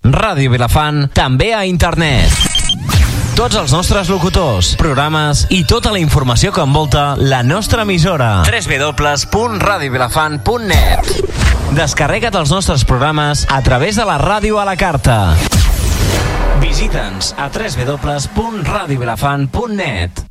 Ràdio Vilafant, també a internet. Tots els nostres locutors, programes i tota la informació que envolta la nostra emissora. www.radiovilafant.net. Descarrega't els nostres programes a través de la ràdio a la carta. Visita'ns a www.radiovilafant.net.